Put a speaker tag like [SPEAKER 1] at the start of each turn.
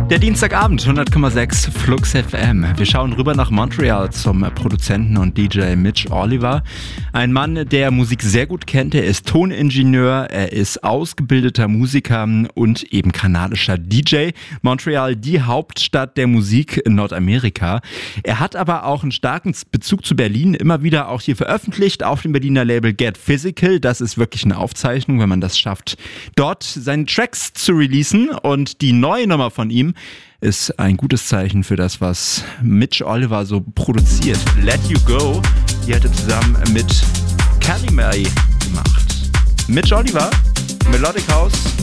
[SPEAKER 1] Der Dienstagabend, 100,6 Flux FM. Wir schauen rüber nach Montreal zum Produzenten und DJ Mitch Oliver. Ein Mann, der Musik sehr gut kennt. Er ist Toningenieur, er ist ausgebildeter Musiker und eben kanadischer DJ. Montreal, die Hauptstadt der Musik in Nordamerika. Er hat aber auch einen starken Bezug zu Berlin, immer wieder auch hier veröffentlicht auf dem Berliner Label Get Physical. Das ist wirklich eine Aufzeichnung, wenn man das schafft, dort seine Tracks zu releasen. Und die neue Nummer von ihm ist ein gutes Zeichen für das, was Mitch Oliver so produziert. Let You Go, die hat er zusammen mit Kelly May gemacht. Mitch Oliver, Melodic House.